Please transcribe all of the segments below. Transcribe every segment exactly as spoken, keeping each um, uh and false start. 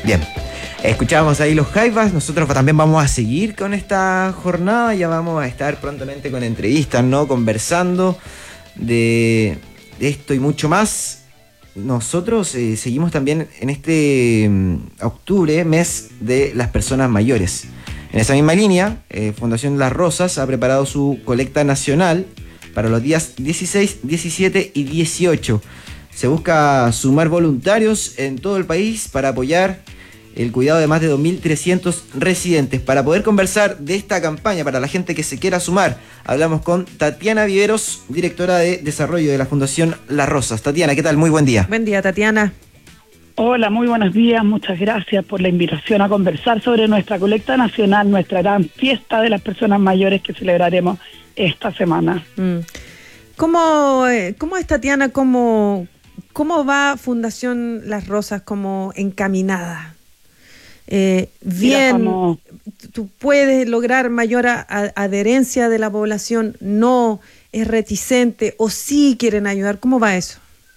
Bien, escuchábamos ahí los Jaivas. Nosotros también vamos a seguir con esta jornada. Ya vamos a estar prontamente con entrevistas, ¿no? Conversando de, de esto y mucho más. Nosotros eh, seguimos también en este um, octubre, mes de las personas mayores. En esa misma línea, eh, Fundación Las Rosas ha preparado su colecta nacional para los días dieciséis, diecisiete y dieciocho. Se busca sumar voluntarios en todo el país para apoyar el cuidado de más de dos mil trescientos residentes. Para poder conversar de esta campaña, para la gente que se quiera sumar, hablamos con Tatiana Viveros, directora de Desarrollo de la Fundación Las Rosas. Tatiana, ¿qué tal? Muy buen día. Buen día, Tatiana. Hola, muy buenos días. Muchas gracias por la invitación a conversar sobre nuestra colecta nacional, nuestra gran fiesta de las personas mayores que celebraremos esta semana. Mm. ¿Cómo, cómo es, Tatiana? ¿Cómo, cómo va Fundación Las Rosas como encaminada? Eh, bien, Mira, como... ¿tú puedes lograr mayor a, a, adherencia de la población? ¿No es reticente o sí quieren ayudar? ¿Cómo va eso?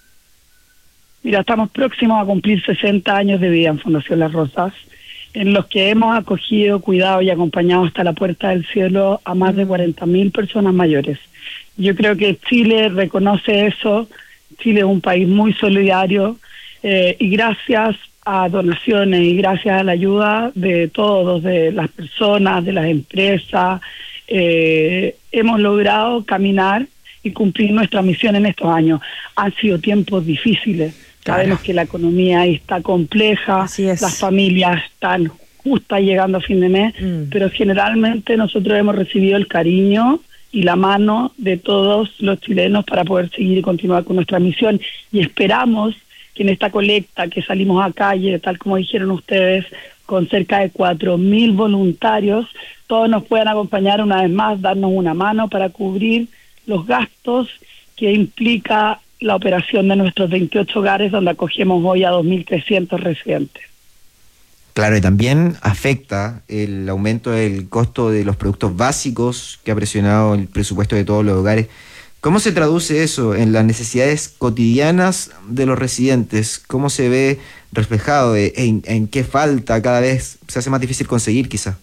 Mira, estamos próximos a cumplir sesenta años de vida en Fundación Las Rosas, en los que hemos acogido, cuidado y acompañado hasta la puerta del cielo a más de cuarenta mil personas mayores. Yo creo que Chile reconoce eso. Chile es un país muy solidario eh, y gracias a donaciones y gracias a la ayuda de todos, de las personas, de las empresas, eh, hemos logrado caminar y cumplir nuestra misión en estos años. Han sido tiempos difíciles. Claro. Sabemos que la economía está compleja, las familias están justas llegando a fin de mes, mm. pero generalmente nosotros hemos recibido el cariño y la mano de todos los chilenos para poder seguir y continuar con nuestra misión, y esperamos que en esta colecta que salimos a calle, tal como dijeron ustedes, con cerca de cuatro mil voluntarios, todos nos puedan acompañar una vez más, darnos una mano para cubrir los gastos que implica la operación de nuestros veintiocho hogares, donde acogemos hoy a dos mil trescientos residentes. Claro, y también afecta el aumento del costo de los productos básicos que ha presionado el presupuesto de todos los hogares. ¿Cómo se traduce eso en las necesidades cotidianas de los residentes? ¿Cómo se ve reflejado? ¿En, en qué falta cada vez se hace más difícil conseguir, quizá?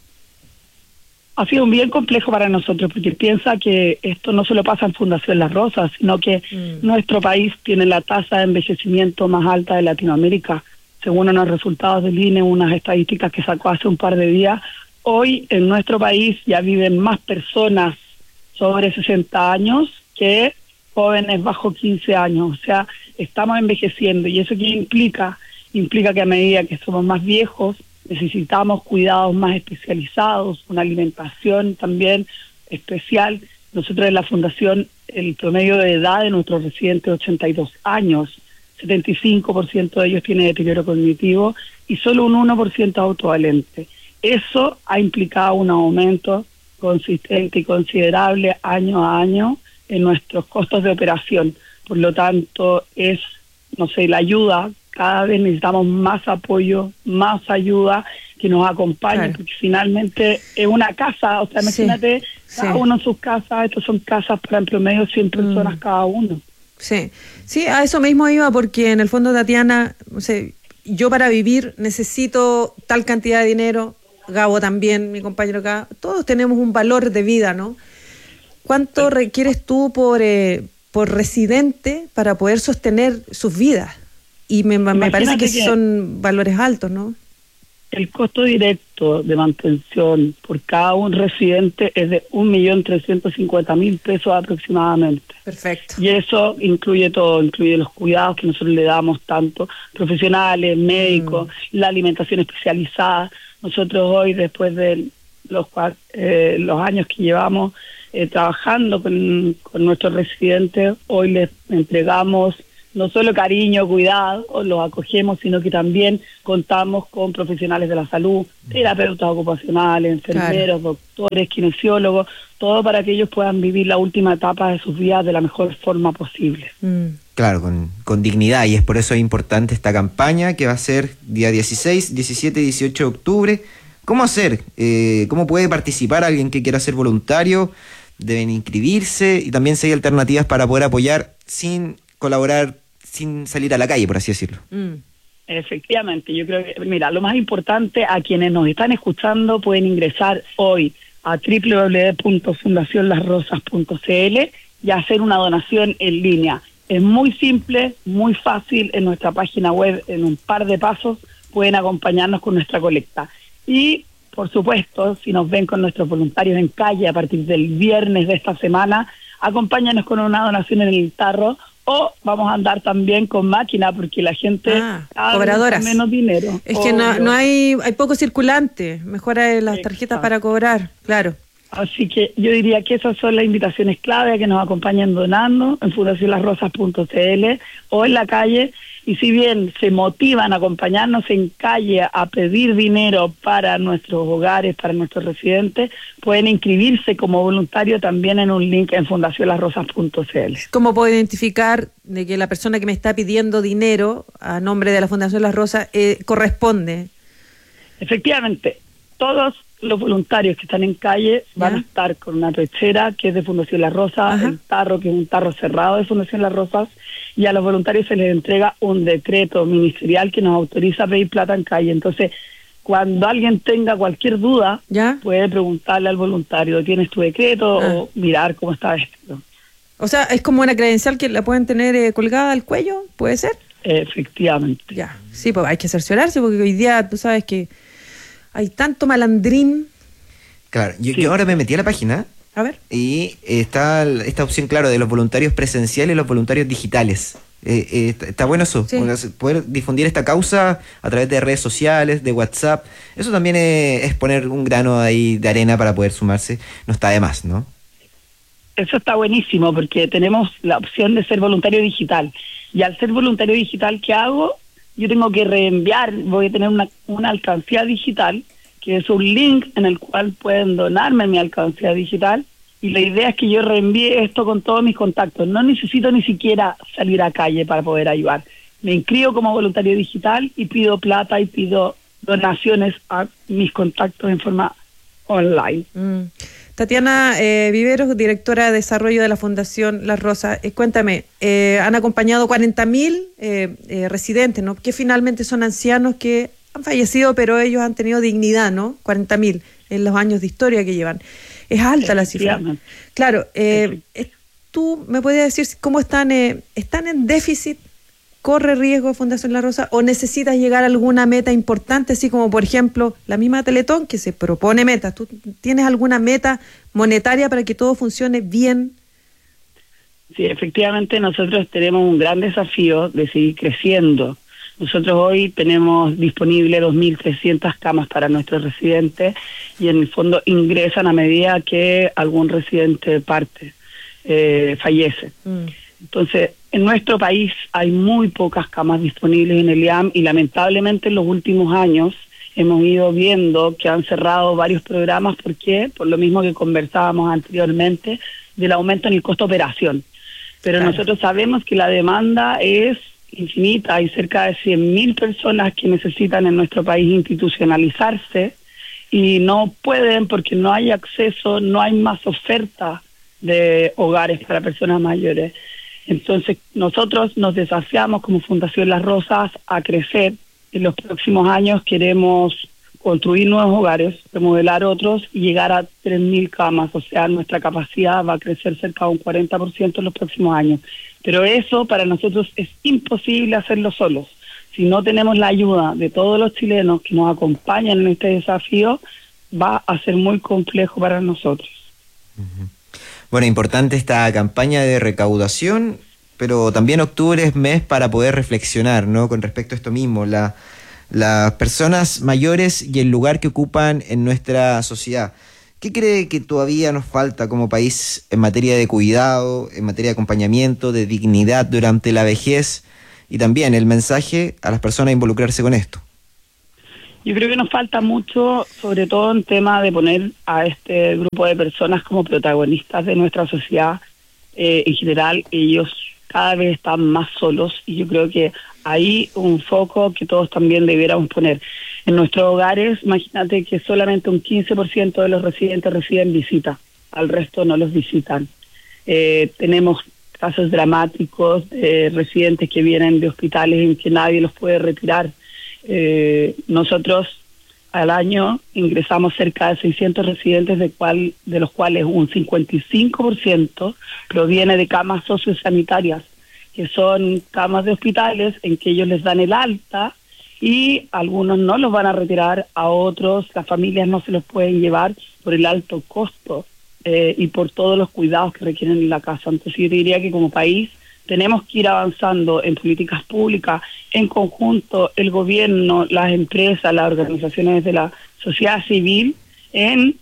Ha sido un bien complejo para nosotros, porque piensa que esto no solo pasa en Fundación Las Rosas, sino que mm. nuestro país tiene la tasa de envejecimiento más alta de Latinoamérica. Según unos resultados del I N E, unas estadísticas que sacó hace un par de días, hoy en nuestro país ya viven más personas sobre sesenta años que jóvenes bajo quince años. O sea, estamos envejeciendo, y eso qué implica, implica que a medida que somos más viejos, necesitamos cuidados más especializados, una alimentación también especial. Nosotros en la Fundación, el promedio de edad de nuestros residentes es ochenta y dos años, setenta y cinco por ciento de ellos tiene deterioro cognitivo y solo un uno por ciento autovalente. Eso ha implicado un aumento consistente y considerable año a año en nuestros costos de operación. Por lo tanto, es, no sé, la ayuda. Cada vez necesitamos más apoyo, más ayuda que nos acompañe, claro. porque finalmente es una casa, o sea, imagínate, sí, cada sí. uno en sus casas, estos son casas para en promedio cien personas mm. cada uno. Sí, sí, a eso mismo iba, porque en el fondo, Tatiana, o sea, yo para vivir necesito tal cantidad de dinero, Gabo también, mi compañero acá, todos tenemos un valor de vida, ¿no? ¿Cuánto sí. requieres tú por, eh, por residente para poder sostener sus vidas? Y me, me parece que, que son valores altos, ¿no? El costo directo de mantención por cada un residente es de un millón trescientos cincuenta mil pesos aproximadamente. Perfecto. Y eso incluye todo, incluye los cuidados que nosotros le damos, tanto profesionales, médicos, mm. la alimentación especializada. Nosotros hoy, después de los, eh, los años que llevamos eh, trabajando con, con nuestros residentes, hoy les entregamos no solo cariño, cuidado, los acogemos, sino que también contamos con profesionales de la salud, terapeutas ocupacionales, enfermeros, claro. doctores, kinesiólogos, todo para que ellos puedan vivir la última etapa de sus vidas de la mejor forma posible. Mm. Claro, con, con dignidad, y es por eso importante esta campaña que va a ser día dieciséis, diecisiete y dieciocho de octubre. ¿Cómo hacer? Eh, ¿Cómo puede participar alguien que quiera ser voluntario? Deben inscribirse, y también si hay alternativas para poder apoyar sin colaborar, sin salir a la calle, por así decirlo. Mm. Efectivamente, yo creo que, mira, lo más importante, a quienes nos están escuchando pueden ingresar hoy a doble u doble u doble u punto fundación las rosas punto c l y hacer una donación en línea. Es muy simple, muy fácil, en nuestra página web, en un par de pasos, pueden acompañarnos con nuestra colecta. Y, por supuesto, si nos ven con nuestros voluntarios en calle a partir del viernes de esta semana, acompáñanos con una donación en el tarro, o vamos a andar también con máquina, porque la gente ah, cobradoras. menos dinero. Es que no, no hay, hay poco circulante, mejora las tarjetas para cobrar, claro. Así que yo diría que esas son las invitaciones clave, a que nos acompañen donando en fundación las rosas punto c l o en la calle. Y si bien se motivan a acompañarnos en calle a pedir dinero para nuestros hogares, para nuestros residentes, pueden inscribirse como voluntario también en un link en fundación las rosas punto c l. ¿Cómo puedo identificar de que la persona que me está pidiendo dinero a nombre de la Fundación Las Rosas eh, corresponde? Efectivamente, todos los voluntarios que están en calle van ¿Ya? a estar con una pechera que es de Fundación Las Rosas, Ajá. el tarro que es un tarro cerrado de Fundación Las Rosas, y a los voluntarios se les entrega un decreto ministerial que nos autoriza a pedir plata en calle. Entonces, cuando alguien tenga cualquier duda, ¿Ya? puede preguntarle al voluntario, ¿tienes tu decreto? Ah. O mirar cómo está esto. O sea, es como una credencial que la pueden tener eh, colgada al cuello, ¿puede ser? Efectivamente. Ya, sí, pues hay que cerciorarse porque hoy día tú sabes que hay tanto malandrín. Claro, yo, Sí. yo ahora me metí a la página A ver. y está esta opción, claro, de los voluntarios presenciales y los voluntarios digitales. Eh, eh, está, está bueno eso, Sí. poder difundir esta causa a través de redes sociales, de WhatsApp. Eso también es, es poner un grano ahí de arena para poder sumarse. No está de más, ¿no? Eso está buenísimo porque tenemos la opción de ser voluntario digital. Y al ser voluntario digital, ¿qué hago? Yo tengo que reenviar, voy a tener una, una alcancía digital, que es un link en el cual pueden donarme mi alcancía digital, y la idea es que yo reenvíe esto con todos mis contactos. No necesito ni siquiera salir a calle para poder ayudar. Me inscribo como voluntario digital y pido plata y pido donaciones a mis contactos en forma online. Mm. Tatiana eh, Viveros, directora de desarrollo de la Fundación Las Rosas, eh, cuéntame, eh, han acompañado cuarenta mil eh, eh, residentes, ¿no? Que finalmente son ancianos que han fallecido, pero ellos han tenido dignidad, ¿no? cuarenta mil en los años de historia que llevan. Es alta la cifra. Claro, eh, eh, ¿tú me puedes decir cómo están? Eh, ¿Están en déficit? ¿Corre riesgo Fundación La Rosa o necesitas llegar a alguna meta importante, así como por ejemplo la misma Teletón que se propone metas? ¿Tú tienes alguna meta monetaria para que todo funcione bien? Sí, efectivamente nosotros tenemos un gran desafío de seguir creciendo. Nosotros hoy tenemos disponible dos mil trescientas camas para nuestros residentes y en el fondo ingresan a medida que algún residente parte, eh, fallece. Mm. Entonces, en nuestro país hay muy pocas camas disponibles en el I A M y lamentablemente en los últimos años hemos ido viendo que han cerrado varios programas. ¿Por qué? Por lo mismo que conversábamos anteriormente del aumento en el costo de operación. Pero claro, nosotros sabemos que la demanda es infinita. Hay cerca de cien mil personas que necesitan en nuestro país institucionalizarse y no pueden porque no hay acceso, no hay más oferta de hogares para personas mayores. Entonces nosotros nos desafiamos como Fundación Las Rosas a crecer. En los próximos años queremos construir nuevos hogares, remodelar otros y llegar a tres mil camas. O sea, nuestra capacidad va a crecer cerca de un cuarenta por ciento en los próximos años. Pero eso para nosotros es imposible hacerlo solos. Si no tenemos la ayuda de todos los chilenos que nos acompañan en este desafío, va a ser muy complejo para nosotros. Uh-huh. Bueno, importante esta campaña de recaudación, pero también octubre es mes para poder reflexionar, ¿no? Con respecto a esto mismo, la, las personas mayores y el lugar que ocupan en nuestra sociedad. ¿Qué cree que todavía nos falta como país en materia de cuidado, en materia de acompañamiento, de dignidad durante la vejez? Y también el mensaje a las personas a involucrarse con esto. Yo creo que nos falta mucho, sobre todo en tema de poner a este grupo de personas como protagonistas de nuestra sociedad. Eh, en general, ellos cada vez están más solos y yo creo que hay un foco que todos también debiéramos poner. En nuestros hogares, imagínate que solamente un quince por ciento de los residentes reciben visita, al resto no los visitan. Eh, tenemos casos dramáticos de residentes que vienen de hospitales en que nadie los puede retirar. Eh, nosotros al año ingresamos cerca de seiscientos residentes, de, cual, de los cuales un cincuenta y cinco por ciento proviene de camas sociosanitarias, que son camas de hospitales en que ellos les dan el alta y algunos no los van a retirar, a otros las familias no se los pueden llevar por el alto costo eh, y por todos los cuidados que requieren en la casa. Entonces yo diría que como país tenemos que ir avanzando en políticas públicas, en conjunto el gobierno, las empresas, las organizaciones de la sociedad civil, en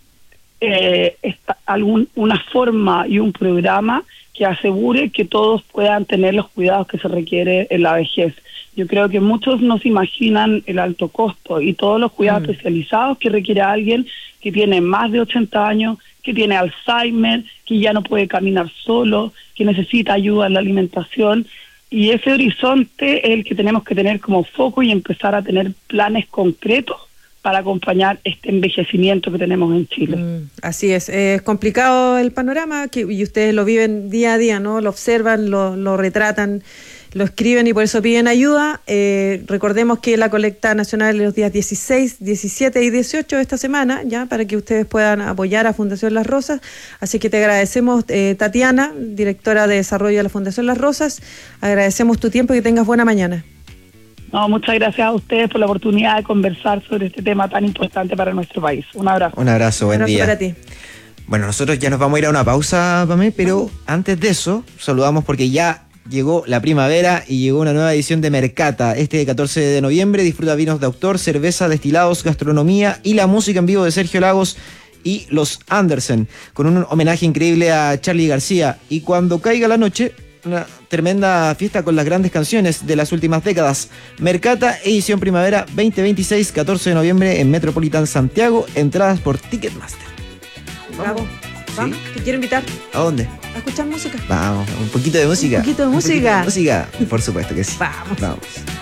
eh, esta, algún, una forma y un programa que asegure que todos puedan tener los cuidados que se requiere en la vejez. Yo creo que muchos no se imaginan el alto costo y todos los cuidados mm. especializados que requiere alguien que tiene más de ochenta años, que tiene Alzheimer, que ya no puede caminar solo, que necesita ayuda en la alimentación. Y ese horizonte es el que tenemos que tener como foco y empezar a tener planes concretos para acompañar este envejecimiento que tenemos en Chile. Mm, así es, es complicado el panorama que, y ustedes lo viven día a día, ¿no? Lo observan, lo, lo retratan, lo escriben y por eso piden ayuda. Eh, recordemos que la colecta nacional es los días dieciséis, diecisiete y dieciocho de esta semana, ya para que ustedes puedan apoyar a Fundación Las Rosas. Así que te agradecemos, eh, Tatiana, directora de desarrollo de la Fundación Las Rosas. Agradecemos tu tiempo y que tengas buena mañana. No, muchas gracias a ustedes por la oportunidad de conversar sobre este tema tan importante para nuestro país. Un abrazo. Un abrazo, buen Un abrazo día. para ti. Bueno, nosotros ya nos vamos a ir a una pausa, Pamé, pero antes de eso, saludamos porque ya llegó la primavera y llegó una nueva edición de Mercata. Este catorce de noviembre disfruta vinos de autor, cerveza, destilados, gastronomía y la música en vivo de Sergio Lagos y los Andersen, con un homenaje increíble a Charly García. Y cuando caiga la noche, una tremenda fiesta con las grandes canciones de las últimas décadas. Mercata, edición primavera veinte veintiséis, catorce de noviembre en Metropolitan Santiago. Entradas por Ticketmaster. Bravo. Vamos, ¿Sí? te quiero invitar. ¿A dónde? A escuchar música. Vamos, un poquito de música. Un poquito de Un música. poquito de música, por supuesto que sí. Vamos. Vamos.